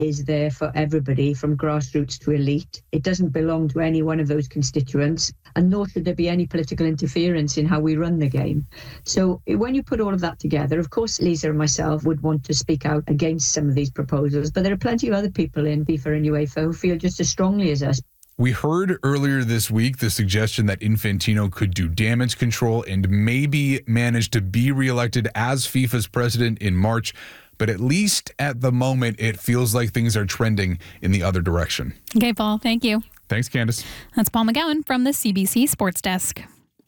is there for everybody from grassroots to elite. It doesn't belong to any one of those constituents, and nor should there be any political interference in how we run the game. So when you put all of that together, of course, Lisa and myself would want to speak out against some of these proposals, but there are plenty of other people in FIFA and UEFA who feel just as strongly as us. We heard earlier this week the suggestion that Infantino could do damage control and maybe manage to be reelected as FIFA's president in March. But at least at the moment, it feels like things are trending in the other direction. Okay, Paul, thank you. Thanks, Candace. That's Paul McGowan from the CBC Sports Desk.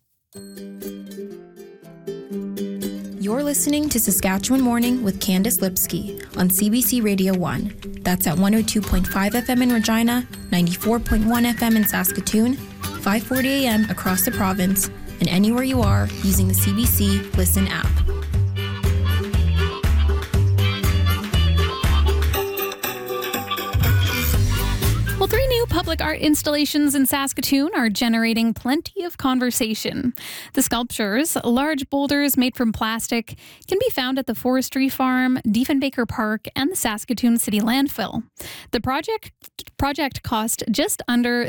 You're listening to Saskatchewan Morning with Candace Lipsky on CBC Radio 1. That's at 102.5 FM in Regina, 94.1 FM in Saskatoon, 5:40 AM across the province, and anywhere you are using the CBC Listen app. Well, 3 new public art installations in Saskatoon are generating plenty of conversation. The sculptures, large boulders made from plastic, can be found at the Forestry Farm, Diefenbaker Park, and the Saskatoon City Landfill. The project cost just under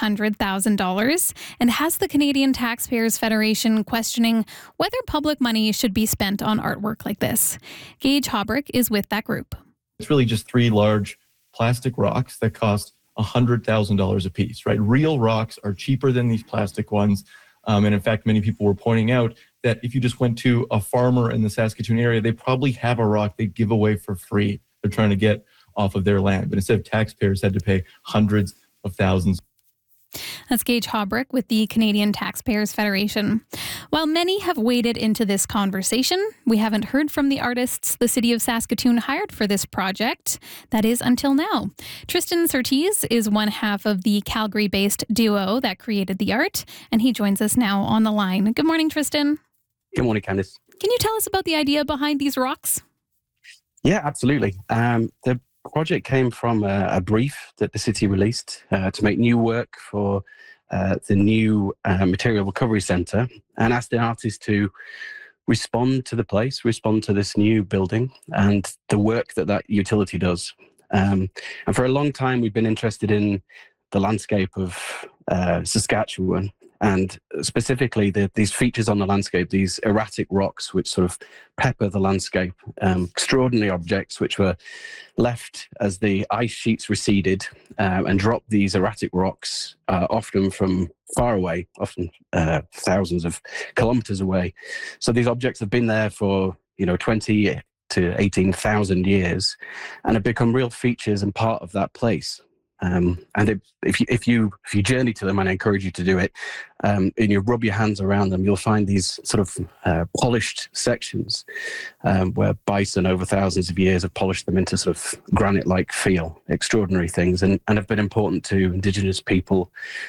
$300,000 and has the Canadian Taxpayers Federation questioning whether public money should be spent on artwork like this. Gage Hobrick is with that group. It's really just 3 large plastic rocks that cost $100,000 a piece, right? Real rocks are cheaper than these plastic ones. And in fact, many people were pointing out that if you just went to a farmer in the Saskatoon area, they probably have a rock they'd give away for free. They're trying to get off of their land. But instead of taxpayers had to pay hundreds of thousands. That's Gage Hobrick with the Canadian Taxpayers Federation. While many have waded into this conversation, we haven't heard from the artists the City of Saskatoon hired for this project. That is until now. Tristan Surtees is one half of the Calgary-based duo that created the art, and he joins us now on the line. Good morning, Tristan. Good morning, Candice. Can you tell us about the idea behind these rocks? Yeah, absolutely. The project came from a brief that the city released to make new work for the new Material Recovery Centre, and asked the artists to respond to the place, respond to this new building and the work that utility does. And for a long time, we've been interested in the landscape of Saskatchewan, and specifically these features on the landscape, these erratic rocks which sort of pepper the landscape, extraordinary objects which were left as the ice sheets receded and dropped these erratic rocks, often from far away, often thousands of kilometers away. So these objects have been there for 20 to 18,000 years and have become real features and part of that place. And if you journey to them, and I encourage you to do it, and you rub your hands around them, you'll find these sort of polished sections where bison over thousands of years have polished them into sort of granite-like feel. Extraordinary things, and have been important to Indigenous people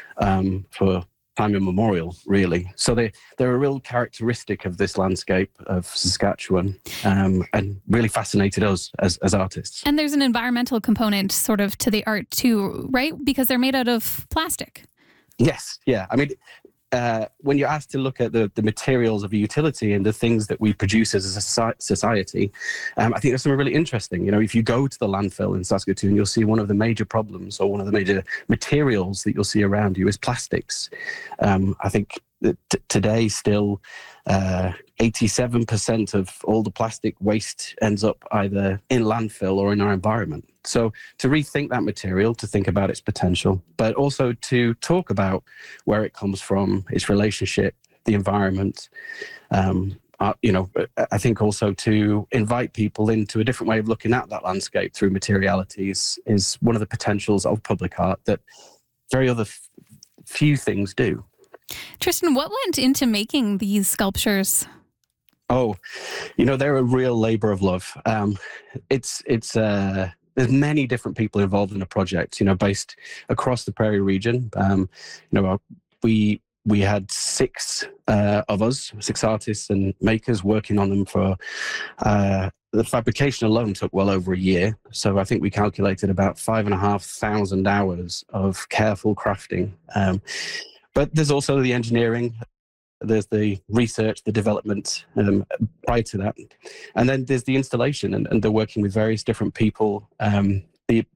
for time immemorial, really. So they're a real characteristic of this landscape of Saskatchewan, and really fascinated us as artists. And there's an environmental component sort of to the art too, right? Because they're made out of plastic. Yes, yeah. I mean, when you're asked to look at the materials of a utility and the things that we produce as a society, I think there's something really interesting. If you go to the landfill in Saskatoon, you'll see one of the major problems, or one of the major materials that you'll see around you, is plastics. I think that today still 87% of all the plastic waste ends up either in landfill or in our environment. So to rethink that material, to think about its potential, but also to talk about where it comes from, its relationship, the environment, I think also to invite people into a different way of looking at that landscape through materialities is one of the potentials of public art that very other few things do. Tristan, what went into making these sculptures? Oh, they're a real labor of love. There's many different people involved in the project, based across the Prairie region. We had 6 of us, 6 artists and makers working on them for, the fabrication alone took well over a year. So I think we calculated about 5,500 hours of careful crafting. But there's also the engineering, there's the research, the development prior to that. And then there's the installation, and they're working with various different people the